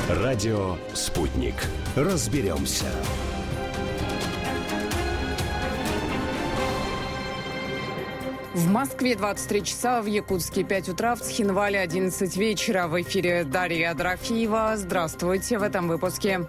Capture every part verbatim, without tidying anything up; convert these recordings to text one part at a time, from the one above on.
Радио «Спутник». Разберемся. В Москве двадцать три часа, в Якутске пять утра, в Цхинвале одиннадцать вечера. В эфире Дарья Дорофеева. Здравствуйте в этом выпуске.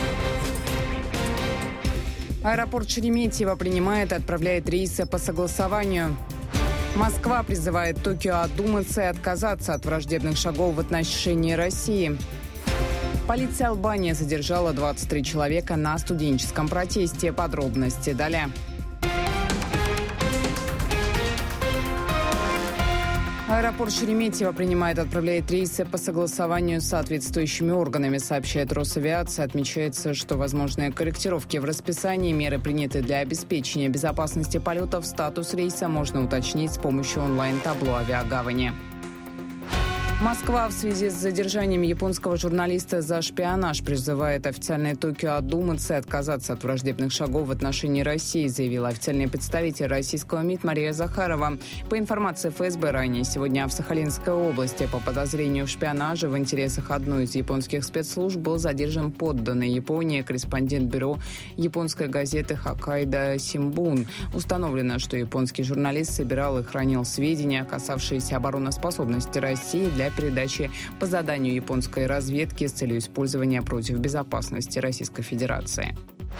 Аэропорт Шереметьево принимает и отправляет рейсы по согласованию. Москва призывает Токио одуматься и отказаться от враждебных шагов в отношении России. Полиция Албании задержала двадцать три человека на студенческом протесте. Подробности далее. Аэропорт Шереметьево принимает и отправляет рейсы по согласованию с соответствующими органами, сообщает Росавиация. Отмечается, что возможные корректировки в расписании, меры, принятые для обеспечения безопасности полетов, статус рейса можно уточнить с помощью онлайн-табло авиагавани. Москва в связи с задержанием японского журналиста за шпионаж призывает официальное Токио одуматься и отказаться от враждебных шагов в отношении России, заявила официальный представитель российского МИД Мария Захарова. По информации эф эс бэ, ранее сегодня в Сахалинской области по подозрению в шпионаже в интересах одной из японских спецслужб был задержан подданный Японии корреспондент бюро японской газеты «Хоккайдо Симбун». Установлено, что японский журналист собирал и хранил сведения, касавшиеся обороноспособности России для передачи по заданию японской разведки с целью использования против безопасности Российской Федерации.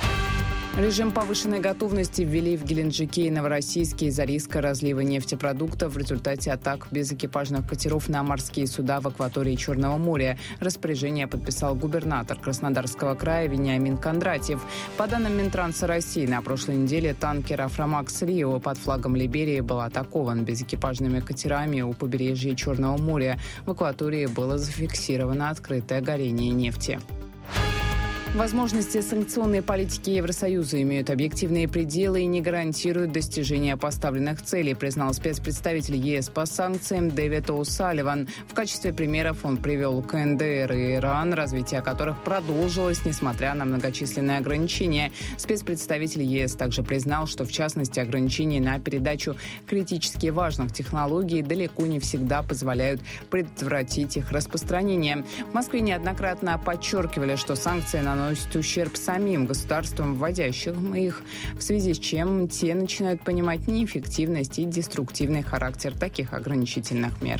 Режим повышенной готовности ввели в Геленджике и Новороссийске из-за риска разлива нефтепродуктов в результате атак безэкипажных катеров на морские суда в акватории Черного моря. Распоряжение подписал губернатор Краснодарского края Вениамин Кондратьев. По данным Минтранса России, на прошлой неделе танкер «Афромакс Рио» под флагом Либерии был атакован безэкипажными катерами у побережья Черного моря. В акватории было зафиксировано открытое горение нефти. Возможности санкционной политики Евросоюза имеют объективные пределы и не гарантируют достижения поставленных целей, признал спецпредставитель е эс по санкциям Дэвид О'Салливан. В качестве примеров он привел ка эн дэ эр и Иран, развитие которых продолжилось, несмотря на многочисленные ограничения. Спецпредставитель е эс также признал, что в частности ограничения на передачу критически важных технологий далеко не всегда позволяют предотвратить их распространение. В Москве неоднократно подчеркивали, что санкции наносят наносит ущерб самим государствам, вводящим их, в связи с чем те начинают понимать неэффективность и деструктивный характер таких ограничительных мер.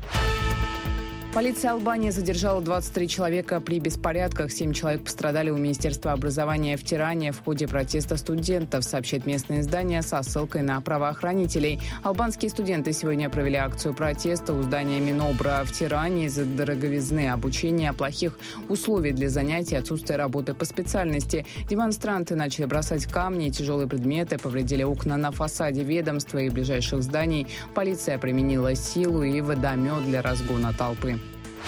Полиция Албании задержала двадцать три человека при беспорядках. Семь человек пострадали у Министерства образования в Тиране в ходе протеста студентов, сообщает местное издание со ссылкой на правоохранителей. Албанские студенты сегодня провели акцию протеста у здания Минобра в Тиране из-за дороговизны обучения, плохих условий для занятий, отсутствия работы по специальности. Демонстранты начали бросать камни и тяжелые предметы, повредили окна на фасаде ведомства и ближайших зданий. Полиция применила силу и водомет для разгона толпы.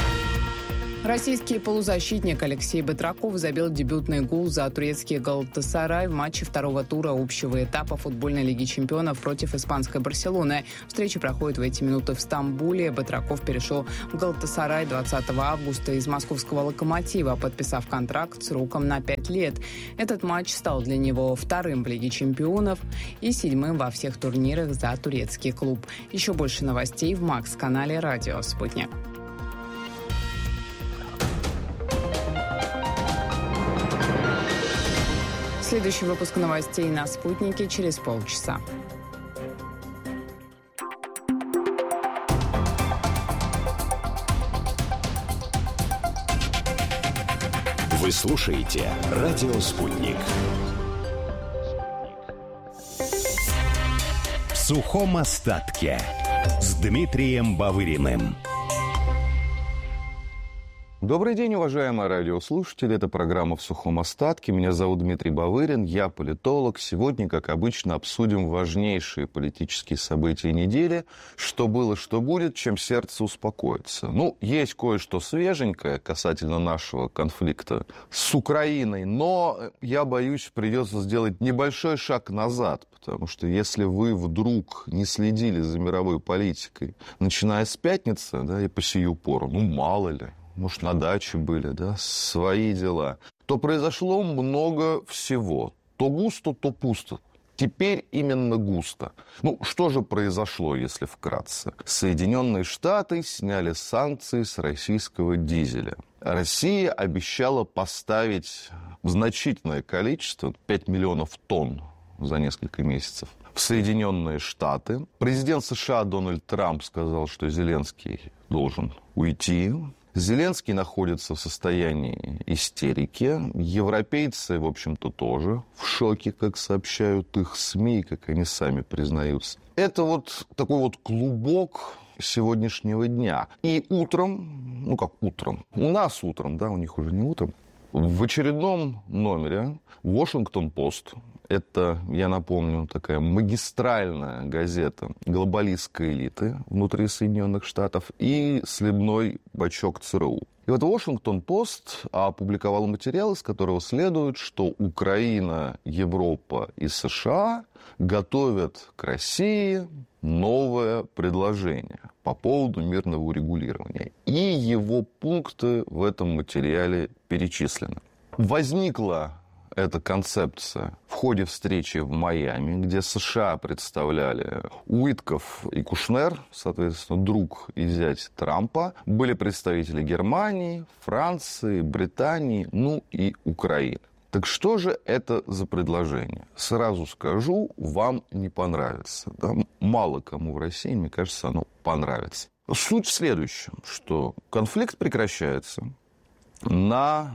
Российский полузащитник Алексей Батраков забил дебютный гол за турецкий Галатасарай в матче второго тура общего этапа футбольной лиги чемпионов против испанской Барселоны. Встреча проходит в эти минуты в Стамбуле. Батраков перешел в Галатасарай двадцатого августа из московского «Локомотива», подписав контракт сроком на пять лет. Этот матч стал для него вторым в Лиге чемпионов и седьмым во всех турнирах за турецкий клуб. Еще больше новостей в Макс-канале «Радио Спутник». Следующий выпуск новостей на «Спутнике» через полчаса. Вы слушаете «Радио Спутник». В сухом остатке с Дмитрием Бавыриным. Добрый день, уважаемые радиослушатели. Это программа «В сухом остатке». Меня зовут Дмитрий Бавырин, я политолог. Сегодня, как обычно, обсудим важнейшие политические события недели. Что было, что будет, чем сердце успокоится. Ну, есть кое-что свеженькое касательно нашего конфликта с Украиной, но, я боюсь, придется сделать небольшой шаг назад, потому что если вы вдруг не следили за мировой политикой, начиная с пятницы, да, и по сию пору, ну, мало ли, может, на даче были, да, свои дела, то произошло много всего. То густо, то пусто. Теперь именно густо. Ну, что же произошло, если вкратце? Соединенные Штаты сняли санкции с российского дизеля. Россия обещала поставить значительное количество, пять миллионов тонн за несколько месяцев, в Соединенные Штаты. Президент США Дональд Трамп сказал, что Зеленский должен уйти. Зеленский находится в состоянии истерики. Европейцы, в общем-то, тоже в шоке, как сообщают их СМИ, как они сами признаются. Это вот такой вот клубок сегодняшнего дня. И утром, ну как утром, у нас утром, да, у них уже не утром, в очередном номере Washington-Post, это, я напомню, такая магистральная газета глобалистской элиты внутри Соединенных Штатов и сливной бачок ЦРУ. И вот Washington-Post опубликовал материал, из которого следует, что Украина, Европа и США готовят к России новое предложение по поводу мирного урегулирования. И его пункты в этом материале перечислены. Возникла эта концепция в ходе встречи в Майами, где США представляли Уитков и Кушнер, соответственно, друг и зять Трампа. Были представители Германии, Франции, Британии, ну и Украины. Так что же это за предложение? Сразу скажу, вам не понравится. Да? Мало кому в России, мне кажется, оно понравится. Суть в следующем, что конфликт прекращается на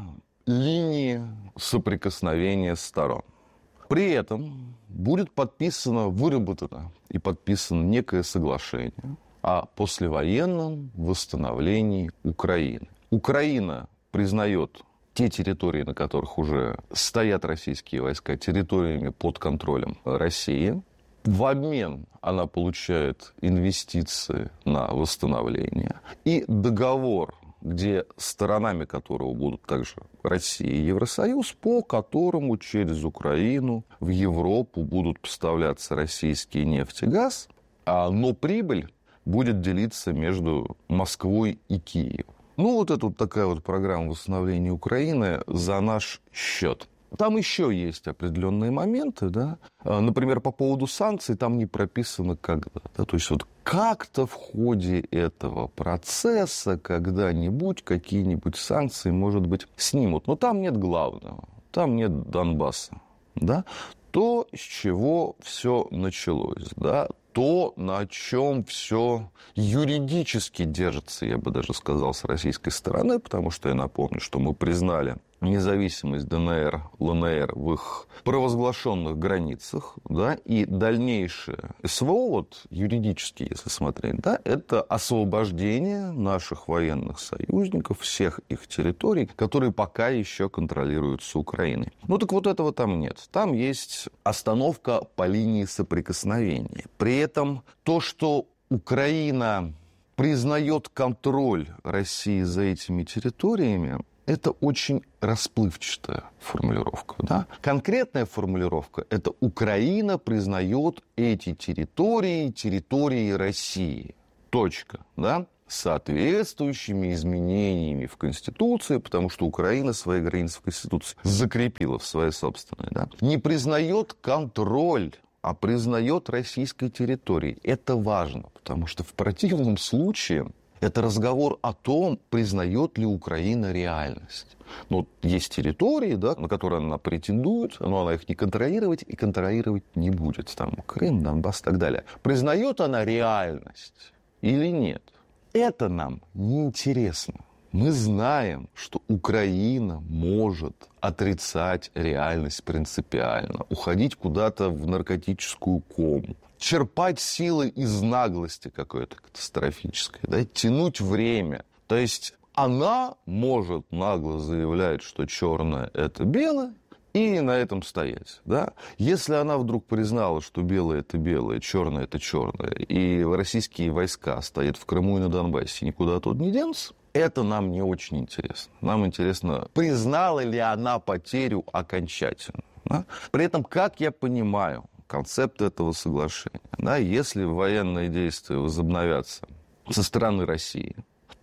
линии соприкосновения сторон. При этом будет подписано, выработано и подписано некое соглашение о послевоенном восстановлении Украины. Украина признает те территории, на которых уже стоят российские войска, территориями под контролем России. В обмен она получает инвестиции на восстановление и договор, где сторонами которого будут также Россия и Евросоюз, по которому через Украину в Европу будут поставляться российский нефть и газ, но прибыль будет делиться между Москвой и Киевом. Ну, вот это вот такая вот программа восстановления Украины за наш счет. Там еще есть определенные моменты, да. Например, по поводу санкций там не прописано когда. Да? То есть вот как-то в ходе этого процесса когда-нибудь какие-нибудь санкции, может быть, снимут. Но там нет главного. Там нет Донбасса. Да? То, с чего все началось, да, то, на чем все юридически держится, я бы даже сказал, с российской стороны, потому что я напомню, что мы признали независимость ДНР, ЛНР в их провозглашенных границах, да, и дальнейшее СВО, вот юридически, если смотреть, да, это освобождение наших военных союзников, всех их территорий, которые пока еще контролируются Украиной. Ну так вот этого там нет. Там есть остановка по линии соприкосновения. При этом то, что Украина признает контроль России за этими территориями, это очень расплывчатая формулировка. Да? Конкретная формулировка – это Украина признает эти территории территорией России. Точка. Да? С соответствующими изменениями в Конституции, потому что Украина свои границы в Конституции закрепила в своей собственной. Да? Не признает контроль, а признает российской территории. Это важно, потому что в противном случае это разговор о том, признает ли Украина реальность. Ну, есть территории, да, на которые она претендует, но она их не контролировать и контролировать не будет. Там Крым, Донбасс и так далее. Признает она реальность или нет? Это нам неинтересно. Мы знаем, что Украина может отрицать реальность принципиально, уходить куда-то в наркотическую кому, черпать силы из наглости какой-то катастрофической, да, тянуть время. То есть она может нагло заявлять, что черное – это белое, и на этом стоять. Да? Если она вдруг признала, что белое – это белое, черное – это черное, и российские войска стоят в Крыму и на Донбассе, никуда оттуда не денутся, это нам не очень интересно. Нам интересно, признала ли она потерю окончательно. Да? При этом, как я понимаю концепт этого соглашения, да, если военные действия возобновятся со стороны России,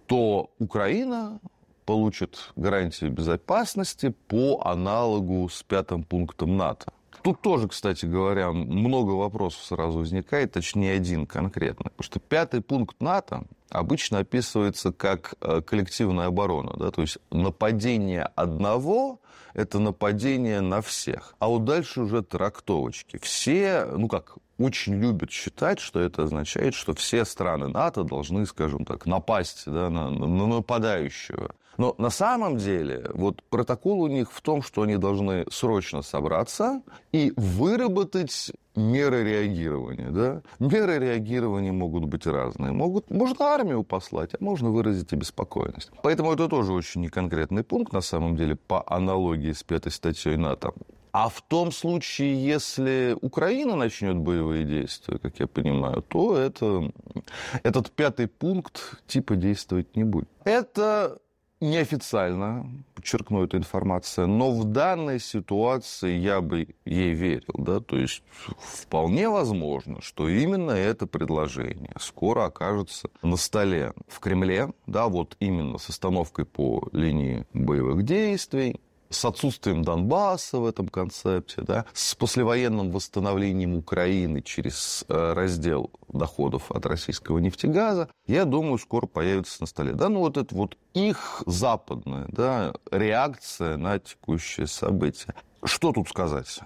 то Украина получит гарантии безопасности по аналогу с пятым пунктом НАТО. Тут тоже, кстати говоря, много вопросов сразу возникает, точнее один конкретно. Потому что пятый пункт НАТО обычно описывается как коллективная оборона. Да? То есть нападение одного – это нападение на всех. А вот дальше уже трактовочки. Все, ну как, очень любят считать, что это означает, что все страны НАТО должны, скажем так, напасть, да, на, на нападающего. Но на самом деле вот протокол у них в том, что они должны срочно собраться и выработать меры реагирования. Да? Меры реагирования могут быть разные. Могут, можно армию послать, а можно выразить обеспокоенность. Поэтому это тоже очень неконкретный пункт, на самом деле, по аналогии с пятой статьей НАТО. А в том случае, если Украина начнет боевые действия, как я понимаю, то это, этот пятый пункт типа действовать не будет. Это неофициально, подчеркну эту информацию, но в данной ситуации я бы ей верил. Да? То есть вполне возможно, что именно это предложение скоро окажется на столе в Кремле, да, вот именно с остановкой по линии боевых действий, с отсутствием Донбасса в этом концепте, да, с послевоенным восстановлением Украины через э, раздел доходов от российского нефтегаза, я думаю, скоро появится на столе. Да, ну вот это вот их западная, да, реакция на текущее событие. Что тут сказать?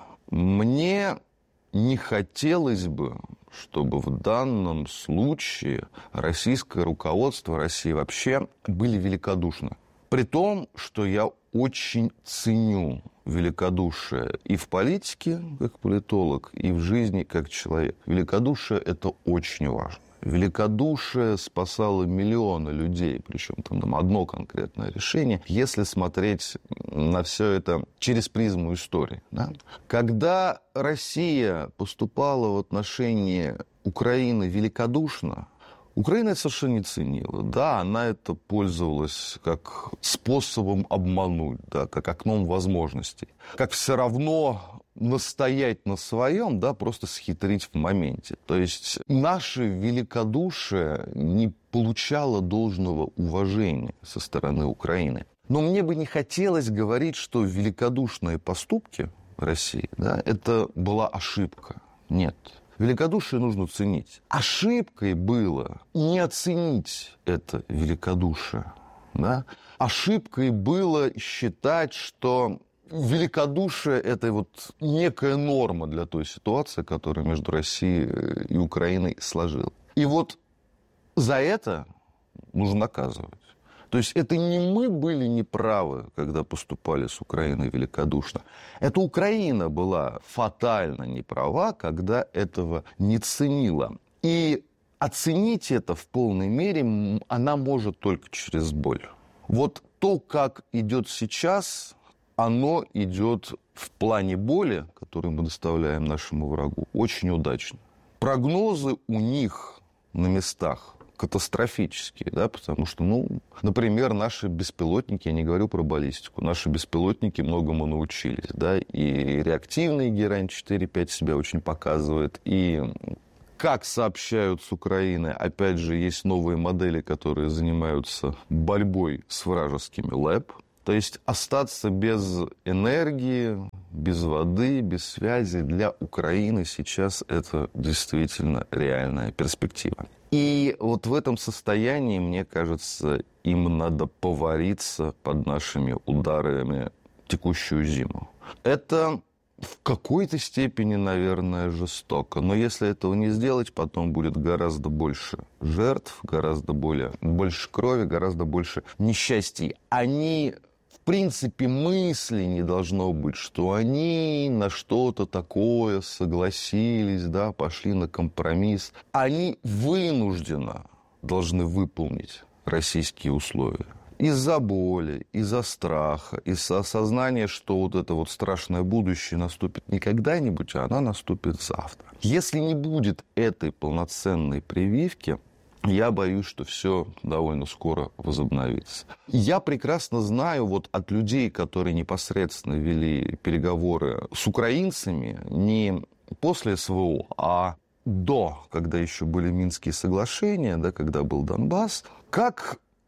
Мне не хотелось бы, чтобы в данном случае российское руководство, Россия вообще, были великодушны. При том, что я очень ценю великодушие и в политике, как политолог, и в жизни, как человек. Великодушие – это очень важно. Великодушие спасало миллионы людей, причем там, там одно конкретное решение, если смотреть на все это через призму истории. Да? Когда Россия поступала в отношении Украины великодушно, Украина это совершенно не ценила. Да, она это пользовалась как способом обмануть, да, как окном возможностей. Как все равно настоять на своем, да, просто схитрить в моменте. То есть наше великодушие не получало должного уважения со стороны Украины. Но мне бы не хотелось говорить, что великодушные поступки России, да, это была ошибка. Нет. Великодушие нужно ценить. Ошибкой было не оценить это великодушие. Да? Ошибкой было считать, что великодушие – это вот некая норма для той ситуации, которая между Россией и Украиной сложилась. И вот за это нужно наказывать. То есть это не мы были неправы, когда поступали с Украиной великодушно. Это Украина была фатально неправа, когда этого не ценила. И оценить это в полной мере она может только через боль. Вот то, как идет сейчас, оно идет в плане боли, которую мы доставляем нашему врагу, очень удачно. Прогнозы у них на местах катастрофические, да, потому что, ну, например, наши беспилотники, я не говорю про баллистику, наши беспилотники многому научились, да, и реактивный Герань четыре пять себя очень показывает, и, как сообщают с Украины, опять же, есть новые модели, которые занимаются борьбой с вражескими ЛЭП, то есть остаться без энергии, без воды, без связи для Украины сейчас это действительно реальная перспектива. И вот в этом состоянии, мне кажется, им надо повариться под нашими ударами текущую зиму. Это в какой-то степени, наверное, жестоко. Но если этого не сделать, потом будет гораздо больше жертв, гораздо более, больше крови, гораздо больше несчастий. Они... В принципе, мысли не должно быть, что они на что-то такое согласились, да, пошли на компромисс. Они вынужденно должны выполнить российские условия. Из-за боли, из-за страха, из-за осознания, что вот это вот страшное будущее наступит не когда-нибудь, а оно наступит завтра. Если не будет этой полноценной прививки, я боюсь, что все довольно скоро возобновится. Я прекрасно знаю вот от людей, которые непосредственно вели переговоры с украинцами, не после СВО, а до, когда еще были Минские соглашения, да, когда был Донбасс, как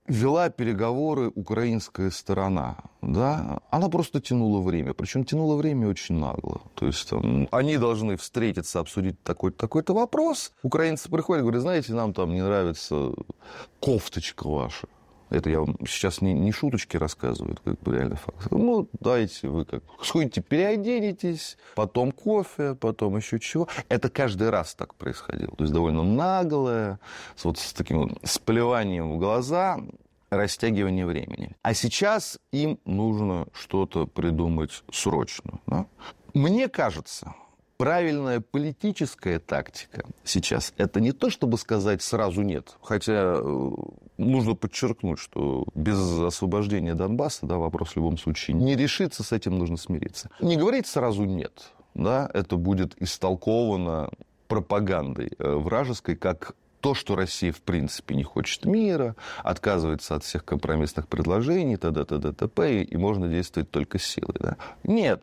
вела переговоры украинская сторона, да, она просто тянула время. Причем тянула время очень нагло. То есть там, они должны встретиться, обсудить такой-то, такой-то вопрос. Украинцы приходят и говорят, знаете, нам там не нравится кофточка ваша. Это я вам сейчас не, не шуточки рассказываю, это как бы реальный факт. Ну, дайте вы как сходите, переоденетесь, потом кофе, потом еще чего. Это каждый раз так происходило. То есть довольно наглое, с, вот с таким вот сплеванием в глаза, растягивание времени. А сейчас им нужно что-то придумать срочно. Да? Мне кажется, правильная политическая тактика сейчас – это не то, чтобы сказать сразу «нет». Хотя нужно подчеркнуть, что без освобождения Донбасса, да, вопрос в любом случае не решится, с этим нужно смириться. Не говорить сразу «нет». Да, это будет истолковано пропагандой вражеской как то, что Россия в принципе не хочет мира, отказывается от всех компромиссных предложений, т.д., т.д., т.п., и можно действовать только силой. Да? Нет,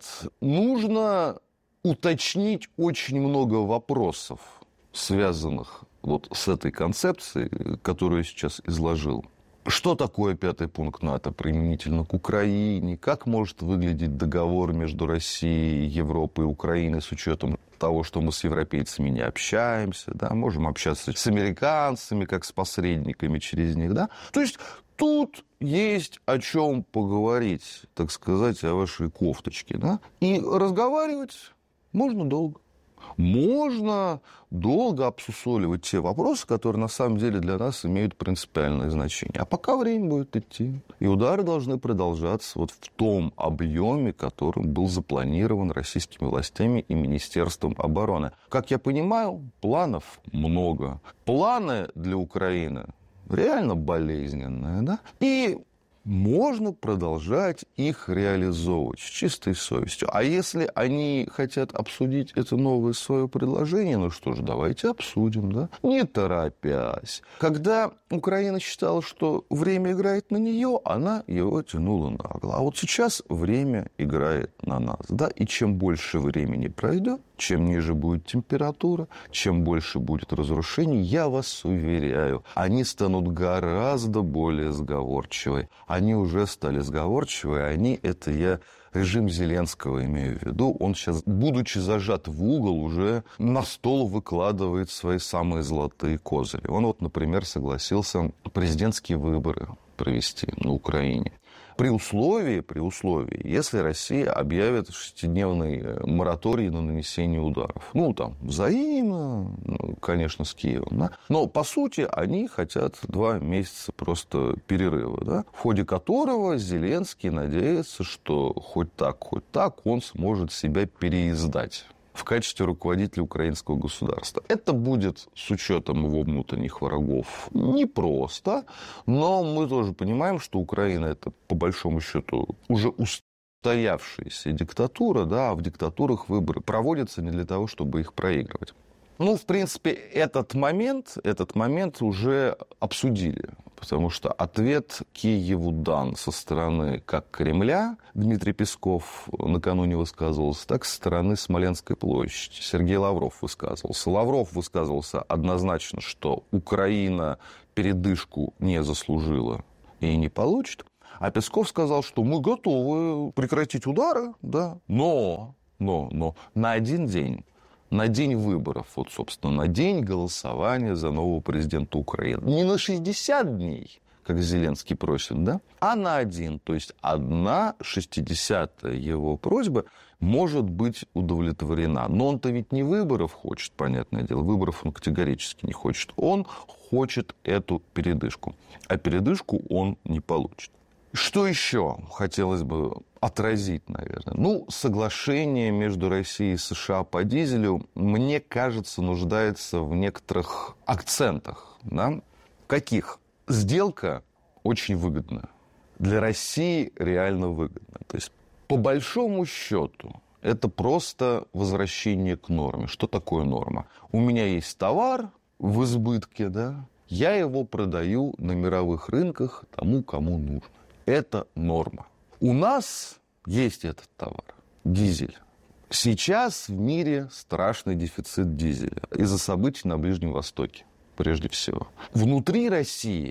нужно уточнить очень много вопросов, связанных вот с этой концепцией, которую я сейчас изложил. Что такое пятый пункт НАТО применительно к Украине? Как может выглядеть договор между Россией, Европой и Украиной с учетом того, что мы с европейцами не общаемся, да? Можем общаться с американцами, как с посредниками через них, да? То есть тут есть о чем поговорить, так сказать, о вашей кофточке, да? И разговаривать можно долго. Можно долго обсусоливать те вопросы, которые на самом деле для нас имеют принципиальное значение. А пока время будет идти. И удары должны продолжаться вот в том объеме, которым был запланирован российскими властями и Министерством обороны. Как я понимаю, планов много. Планы для Украины реально болезненные, да? И можно продолжать их реализовывать с чистой совестью. А если они хотят обсудить это новое свое предложение, ну что ж, давайте обсудим, да? Не торопясь. Когда Украина считала, что время играет на нее, она его тянула нагло. А вот сейчас время играет на нас, да? И чем больше времени пройдет, чем ниже будет температура, чем больше будет разрушений, я вас уверяю, они станут гораздо более сговорчивы. Они уже стали сговорчивы, они, это я режим Зеленского имею в виду, он сейчас, будучи зажат в угол, уже на стол выкладывает свои самые золотые козыри. Он вот, например, согласился президентские выборы провести на Украине. При условии, при условии, если Россия объявит шестидневный мораторий на нанесение ударов. Ну, там, взаимно, ну, конечно, с Киевом. Да? Но, по сути, они хотят два месяца просто перерыва, да? В ходе которого Зеленский надеется, что хоть так, хоть так он сможет себя переиздать в качестве руководителя украинского государства. Это будет с учетом его внутренних врагов непросто, но мы тоже понимаем, что Украина это, по большому счету, уже устоявшаяся диктатура, да, а в диктатурах выборы проводятся не для того, чтобы их проигрывать. Ну, в принципе, этот момент, этот момент уже обсудили, потому что ответ Киеву дан со стороны как Кремля, Дмитрий Песков накануне высказывался, так и со стороны Смоленской площади. Сергей Лавров высказывался. Лавров высказывался однозначно, что Украина передышку не заслужила и не получит. А Песков сказал, что мы готовы прекратить удары, да, но, но, но на один день. На день выборов, вот, собственно, на день голосования за нового президента Украины. Не на шестьдесят дней, как Зеленский просит, да, а на один. То есть одна шестидесятая его просьба может быть удовлетворена. Но он-то ведь не выборов хочет, понятное дело. Выборов он категорически не хочет. Он хочет эту передышку. А передышку он не получит. Что еще хотелось бы отразить, наверное? Ну, соглашение между Россией и США по дизелю, мне кажется, нуждается в некоторых акцентах. Да? Каких? Сделка очень выгодна. Для России реально выгодна. То есть, по большому счету, это просто возвращение к норме. Что такое норма? У меня есть товар в избытке, да? Я его продаю на мировых рынках тому, кому нужно. Это норма. У нас есть этот товар, дизель. Сейчас в мире страшный дефицит дизеля из-за событий на Ближнем Востоке, прежде всего. Внутри России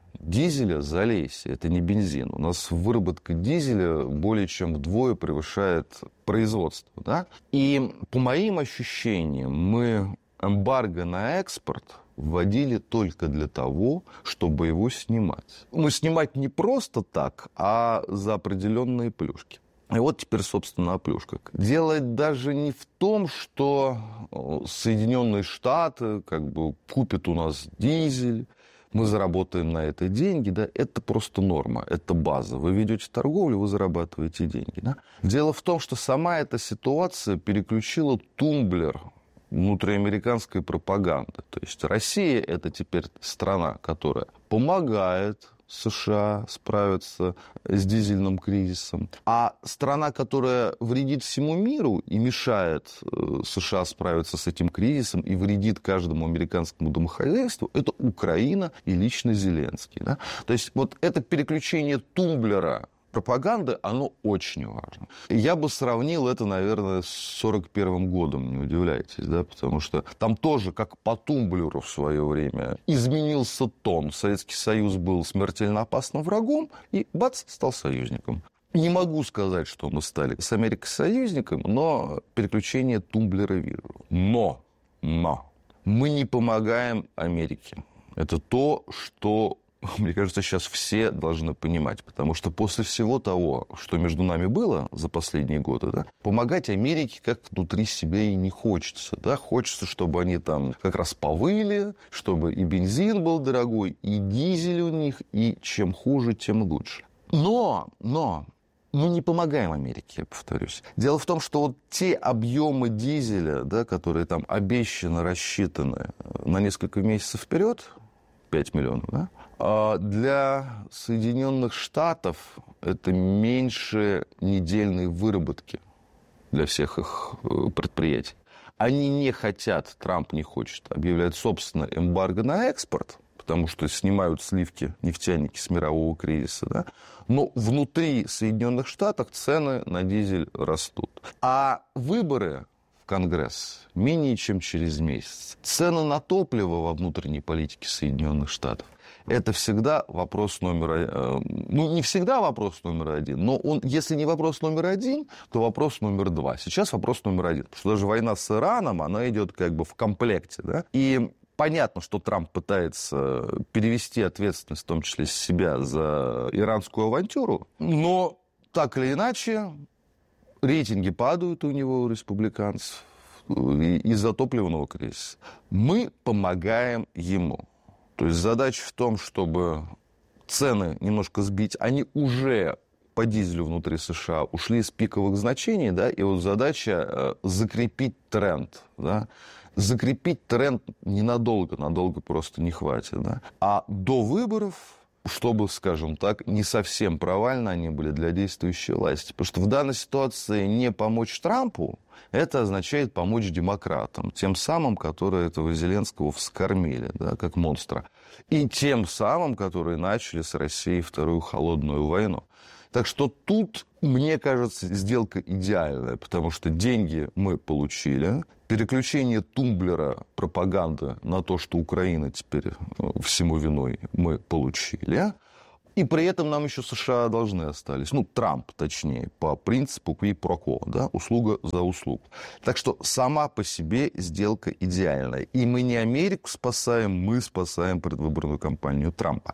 дизеля залейся, это не бензин. У нас выработка дизеля более чем вдвое превышает производство. Да? И по моим ощущениям, мы эмбарго на экспорт вводили только для того, чтобы его снимать. Ну, снимать не просто так, а за определенные плюшки. И вот теперь, собственно, о плюшках. Дело даже не в том, что Соединенные Штаты как бы купят у нас дизель, мы заработаем на это деньги, да, это просто норма, это база. Вы ведете торговлю, вы зарабатываете деньги. Да? Дело в том, что сама эта ситуация переключила тумблер внутриамериканской пропаганды. То есть Россия – это теперь страна, которая помогает США справиться с дизельным кризисом. А страна, которая вредит всему миру и мешает США справиться с этим кризисом и вредит каждому американскому домохозяйству, это Украина и лично Зеленский. Да? То есть вот это переключение тумблера пропаганды, оно очень важно. Я бы сравнил это, наверное, с сорок первым годом, не удивляйтесь, да, потому что там тоже, как по тумблеру в свое время, изменился тон. Советский Союз был смертельно опасным врагом, и бац, стал союзником. Не могу сказать, что мы стали с Америкой союзником, но переключение тумблера вижу. Но, но, мы не помогаем Америке. Это то, что... Мне кажется, сейчас все должны понимать, потому что после всего того, что между нами было за последние годы, да, помогать Америке как внутри себя и не хочется. Да? Хочется, чтобы они там как раз повыли, чтобы и бензин был дорогой, и дизель у них, и чем хуже, тем лучше. Но, но... Мы не помогаем Америке, я повторюсь. Дело в том, что вот те объемы дизеля, да, которые там обещаны, рассчитаны на несколько месяцев вперед, пять миллионов, да, а для Соединенных Штатов это меньше недельной выработки для всех их предприятий. Они не хотят, Трамп не хочет объявлять, собственно, эмбарго на экспорт, потому что снимают сливки нефтяники с мирового кризиса, да? Но внутри Соединенных Штатов цены на дизель растут. А выборы в Конгресс менее чем через месяц. Цены на топливо во внутренней политике Соединенных Штатов – это всегда вопрос номер один. Ну, не всегда вопрос номер один, но он, если не вопрос номер один, то вопрос номер два. Сейчас вопрос номер один, потому что даже война с Ираном, она идет как бы в комплекте, да? И понятно, что Трамп пытается перевести ответственность, в том числе с себя, за иранскую авантюру, но так или иначе рейтинги падают у него, у республиканцев, из-за топливного кризиса. Мы помогаем ему. То есть задача в том, чтобы цены немножко сбить. Они уже по дизелю внутри США ушли с пиковых значений, да, и вот задача закрепить тренд, да. Закрепить тренд ненадолго, надолго просто не хватит, да. А до выборов, чтобы, скажем так, не совсем провально они были для действующей власти. Потому что в данной ситуации не помочь Трампу, это означает помочь демократам, тем самым, которые этого Зеленского вскормили, да, как монстра, и тем самым, которые начали с Россией вторую холодную войну. Так что тут, мне кажется, сделка идеальная, потому что деньги мы получили, переключение тумблера пропаганды на то, что Украина теперь всему виной, мы получили. И при этом нам еще США должны остались. Ну, Трамп, точнее, по принципу qui pro quo, да, услуга за услугу. Так что сама по себе сделка идеальная. И мы не Америку спасаем, мы спасаем предвыборную кампанию Трампа.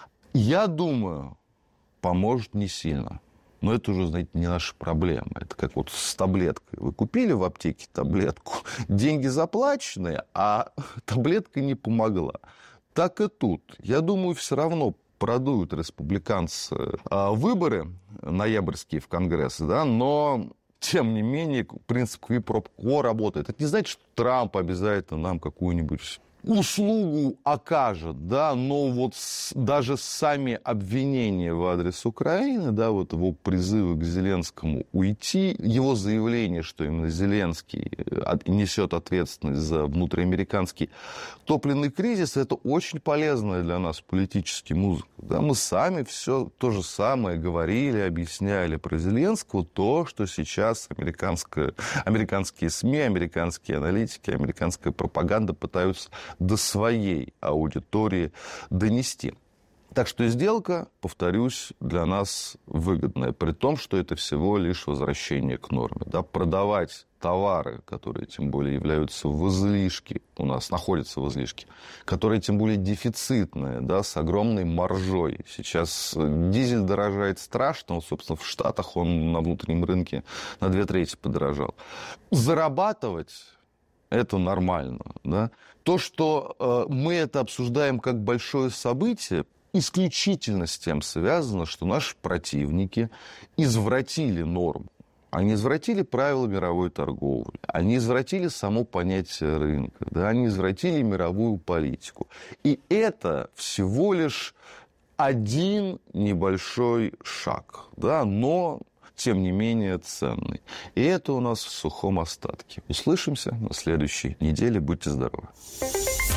Я думаю, поможет не сильно. Но это уже, знаете, не наша проблема. Это как вот с таблеткой. Вы купили в аптеке таблетку, деньги заплачены, а таблетка не помогла. Так и тут. Я думаю, все равно продуют республиканцы выборы ноябрьские в Конгресс, да, но, тем не менее, принцип qui pro quo работает. Это не значит, что Трамп обязательно нам какую-нибудь услугу окажет, да, но вот с, даже сами обвинения в адрес Украины, да, вот его призывы к Зеленскому уйти, его заявление, что именно Зеленский несет ответственность за внутриамериканский топливный кризис, это очень полезная для нас политический музыка. Да, мы сами все то же самое говорили, объясняли про Зеленского, то, что сейчас американская, американские СМИ, американские аналитики, американская пропаганда пытаются до своей аудитории донести. Так что сделка, повторюсь, для нас выгодная, при том, что это всего лишь возвращение к норме. Да? Продавать товары, которые тем более являются в излишке, у нас находятся в излишке, которые тем более дефицитные, да, с огромной маржой. Сейчас дизель дорожает страшно, вот, собственно, в Штатах он на внутреннем рынке на две трети подорожал. Зарабатывать это нормально. Да? То, что э, мы это обсуждаем как большое событие, исключительно с тем связано, что наши противники извратили норму. Они извратили правила мировой торговли, они извратили само понятие рынка, да, они извратили мировую политику. И это всего лишь один небольшой шаг, да, но тем не менее ценный. И это у нас в сухом остатке. Услышимся на следующей неделе. Будьте здоровы.